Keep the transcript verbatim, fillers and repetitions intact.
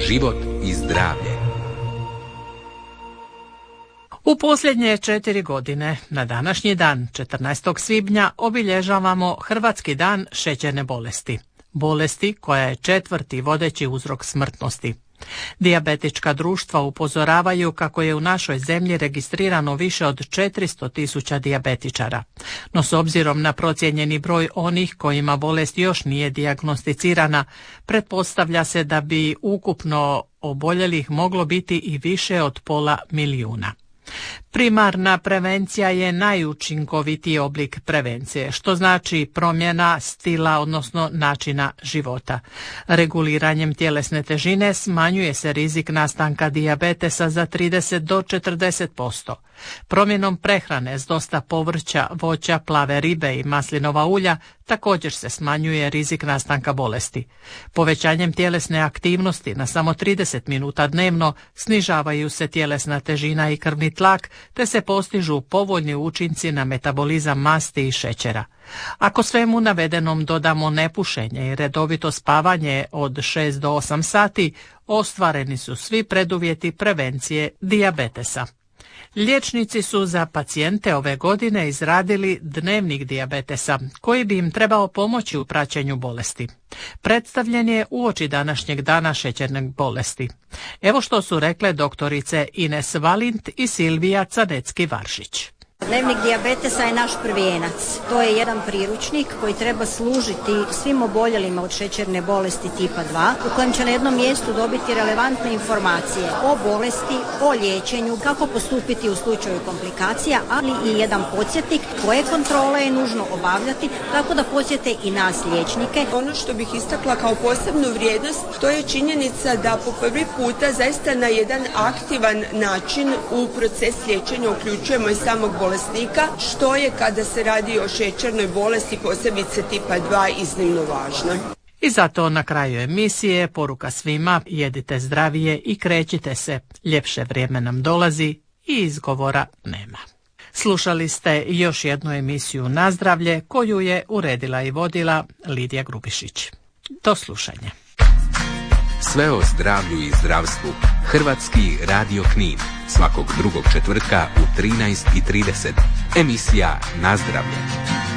život i zdravlje. U posljednje četiri godine, na današnji dan, četrnaestog svibnja, obilježavamo Hrvatski dan šećerne bolesti. Bolesti koja je četvrti vodeći uzrok smrtnosti. Dijabetička društva upozoravaju kako je u našoj zemlji registrirano više od četiristo tisuća dijabetičara. No s obzirom na procijenjeni broj onih kojima bolest još nije dijagnosticirana, pretpostavlja se da bi ukupno oboljelih moglo biti i više od pola milijuna. Primarna prevencija je najučinkovitiji oblik prevencije, što znači promjena stila, odnosno načina života. Reguliranjem tjelesne težine smanjuje se rizik nastanka dijabetesa za trideset do četrdeset posto. Promjenom prehrane s dosta povrća, voća, plave ribe i maslinova ulja također se smanjuje rizik nastanka bolesti. Povećanjem tjelesne aktivnosti na samo trideset minuta dnevno snižavaju se tjelesna težina i krvni tlak, te se postižu povoljni učinci na metabolizam masti i šećera. Ako svemu navedenom dodamo nepušenje i redovito spavanje od šest do osam sati, ostvareni su svi preduvjeti prevencije dijabetesa. Liječnici su za pacijente ove godine izradili dnevnik dijabetesa, koji bi im trebao pomoći u praćenju bolesti. Predstavljen je uoči današnjeg dana šećerne bolesti. Evo što su rekle doktorice Ines Valint i Silvija Canecki-Varšić. Dnevnik dijabetesa je naš prvijenac. To je jedan priručnik koji treba služiti svim oboljelima od šećerne bolesti tipa dva, u kojem će na jednom mjestu dobiti relevantne informacije o bolesti, o liječenju, kako postupiti u slučaju komplikacija, ali i jedan podsjetnik koje kontrole je nužno obavljati, tako da podsjete i nas liječnike. Ono što bih istakla kao posebnu vrijednost, to je činjenica da po prvi puta zaista na jedan aktivan način u proces liječenja uključujemo i samog bolesnika, što je kada se radi o šećernoj bolesti, posebice tipa dva, iznimno važno. I zato na kraju emisije poruka svima: jedite zdravije i krećite se, ljepše vrijeme nam dolazi i izgovora nema. Slušali ste još jednu emisiju Na zdravlje koju je uredila i vodila Lidija Grubišić. Do slušanja. Sve o zdravlju i zdravstvu. Hrvatski radio Knin. Svakog drugog četvrtka u trinaest i trideset. Emisija Na zdravlje.